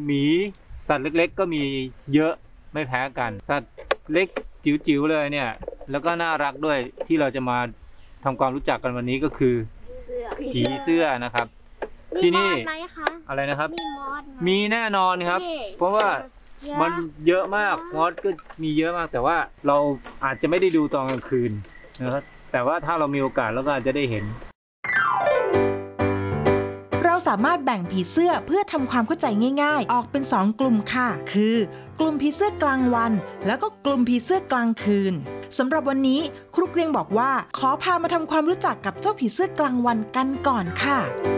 หมีสัตว์เล็กๆก็มีเยอะไม่แพ้กันสัตว์เล็กจิ๋วๆเลยเนี่ยแล้วก็น่ารักด้วยที่เราจะมาทำความรู้จักกันวันนี้ก็คือผีเสื้อนะครับที่นี่อะไรนะครับมีแน่นอนครับเพราะว่ามันเยอะมากมอสก็มีเยอะมากแต่ว่าเราอาจจะไม่ได้ดูตอนกลางคืนนะครับแต่ว่าถ้าเรามีโอกาสเราก็อาจจะได้เห็นเราสามารถแบ่งผีเสื้อเพื่อทำความเข้าใจง่ายๆออกเป็น2กลุ่มค่ะคือกลุ่มผีเสื้อกลางวันแล้วก็กลุ่มผีเสื้อกลางคืนสำหรับวันนี้ครูเกรียงบอกว่าขอพามาทำความรู้จักกับเจ้าผีเสื้อกลางวันกันก่อนค่ะ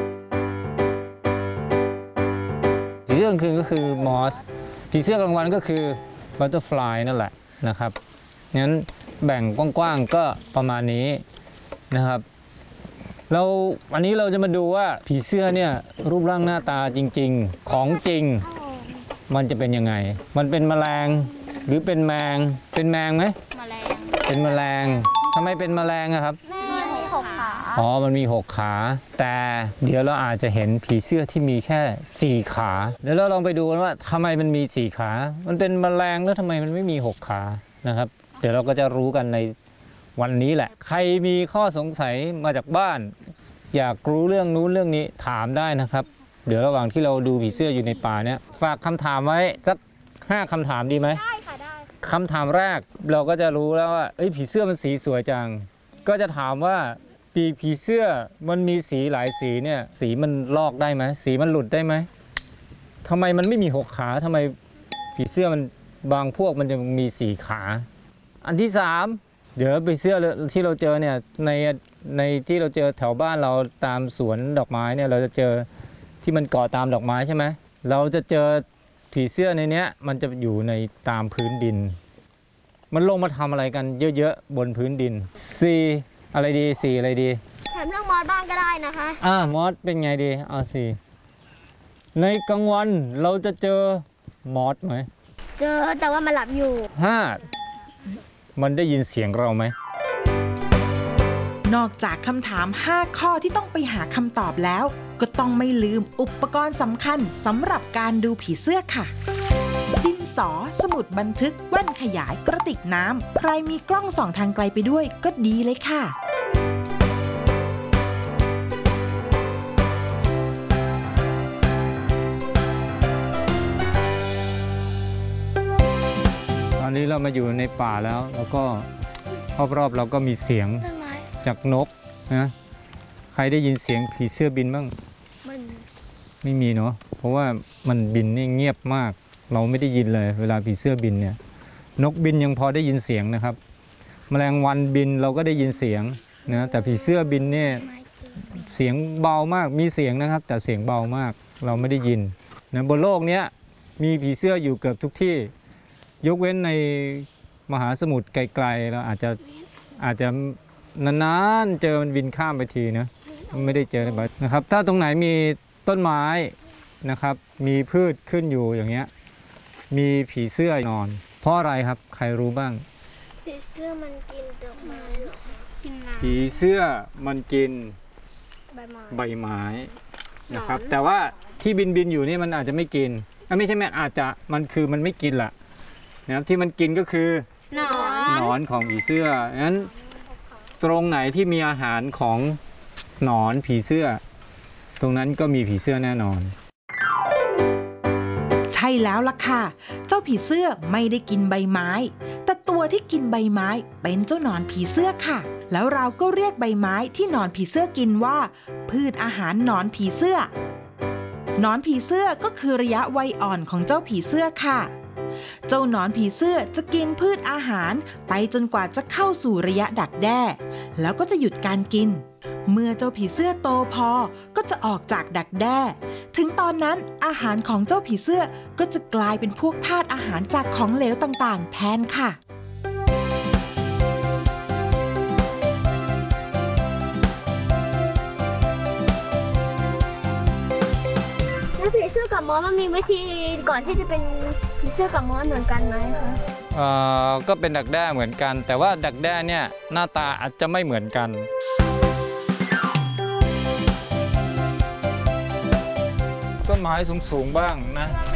ผีเสื้อกลางคืนก็คือมอสผีเสื้อกลางวันก็คือบัตเตอร์ฟลายนั่นแหละนะครับงั้นแบ่งกว้างๆก็ประมาณนี้นะครับวันนี้เราจะมาดูว่าผีเสื้อเนี่ยรูปร่างหน้าตาจริงๆของจริงมันจะเป็นยังไงมันเป็นแมลงหรือเป็นแมงเป็นแมงไหมแมลงเป็นแมลงทำไมเป็นแมลงอะครับมี6 ขาอ๋อมันมี6 ขาแต่เดี๋ยวเราอาจจะเห็นผีเสื้อที่มีแค่4 ขาเดี๋ยวเราลองไปดูกันว่าทำไมมันมี4 ขามันเป็นแมลงแล้วทำไมมันไม่มี6 ขานะครับเดี๋ยวเราก็จะรู้กันในวันนี้แหละใครมีข้อสงสัยมาจากบ้านอยากรู้เรื่องนู้นเรื่องนี้ถามได้นะครับเดี๋ยวระหว่างที่เราดูผีเสื้ออยู่ในป่าเนี่ยฝากคำถามไว้สัก5 คำถามดีไหมได้ค่ะได้คำถามแรกเราก็จะรู้แล้วว่าผีเสื้อมันสีสวยจังก็จะถามว่าผีเสื้อมันมีสีหลายสีเนี่ยสีมันลอกได้ไหมสีมันหลุดได้ไหมทำไมมันไม่มี6 ขาทำไมผีเสื้อมันบางพวกมันจะมี4 ขาอันที่3เดี๋ยวผีเสื้อที่เราเจอเนี่ยในที่เราเจอแถวบ้านเราตามสวนดอกไม้เนี่ยเราจะเจอที่มันเกาะตามดอกไม้ใช่ไหมเราจะเจอผีเสื้อในเนี้ยมันจะอยู่ในตามพื้นดินมันลงมาทำอะไรกันเยอะๆบนพื้นดินสีอะไรดีสีอะไรดีถามเรื่องมอสบ้างก็ได้นะคะมอสเป็นไงดีเอาสีในกลางวันเราจะเจอมอสไหมเจอแต่ว่ามันหลับอยู่มันได้ยินเสียงเราไหมนอกจากคำถาม5 ข้อที่ต้องไปหาคำตอบแล้วก็ต้องไม่ลืมอุปกรณ์สำคัญสำหรับการดูผีเสื้อค่ะดินสอสมุดบันทึกแว่นขยายกระติกน้ำใครมีกล้องส่องทางไกลไปด้วยก็ดีเลยค่ะตอนนี้เรามาอยู่ในป่าแล้วก็รอบๆเราก็มีเสียงจากนกนะใครได้ยินเสียงผีเสื้อบินบ้างไม่มีเนาะเพราะว่ามันบินนี่เงียบมากเราไม่ได้ยินเลยเวลาผีเสื้อบินเนี่ยนกบินยังพอได้ยินเสียงนะครับแมลงวันบินเราก็ได้ยินเสียงนะแต่ผีเสื้อบินเนี่ยเสียงเบามากมีเสียงนะครับแต่เสียงเบามากเราไม่ได้ยินนะบนโลกนี้มีผีเสื้ออยู่เกือบทุกที่ยกเว้นในมหาสมุทรไกลๆเราอาจจะนานๆเจอมันบินข้ามไปทีนะไม่ได้เจอบ่อยนะครับถ้าตรงไหนมีต้นไม้นะครับมีพืชขึ้นอยู่อย่างเงี้ยมีผีเสื้อนอนเพราะอะไรครับใครรู้บ้างผีเสื้อมันกินดอกไม้หรอกินน้ำผีเสื้อมันกินใบไม้นะครับแต่ว่าที่บินอยู่นี่มันอาจจะไม่กินไม่ใช่มันไม่กินล่ะนะครับที่มันกินก็คือหนอนของผีเสื้องั้นตรงไหนที่มีอาหารของหนอนผีเสื้อตรงนั้นก็มีผีเสื้อแน่นอนใช่แล้วล่ะค่ะเจ้าผีเสื้อไม่ได้กินใบไม้แต่ตัวที่กินใบไม้เป็นเจ้าหนอนผีเสื้อค่ะแล้วเราก็เรียกใบไม้ที่หนอนผีเสื้อกินว่าพืชอาหารหนอนผีเสื้อหนอนผีเสื้อก็คือระยะวัยอ่อนของเจ้าผีเสื้อค่ะเจ้าหนอนผีเสื้อจะกินพืชอาหารไปจนกว่าจะเข้าสู่ระยะดักแด้แล้วก็จะหยุดการกินเมื่อเจ้าผีเสื้อโตพอก็จะออกจากดักแด้ถึงตอนนั้นอาหารของเจ้าผีเสื้อก็จะกลายเป็นพวกธาตุอาหารจากของเหลวต่างๆแทนค่ะแล้วผีเสื้อกับมอสมันมีวิธีก่อนที่จะเป็นผีเสื้อกับมอสเหมือนกันไหมคะก็เป็นดักแด้เหมือนกันแต่ว่าดักแด้เนี่ยหน้าตาอาจจะไม่เหมือนกันต้นไม้สูงๆบ้างนะ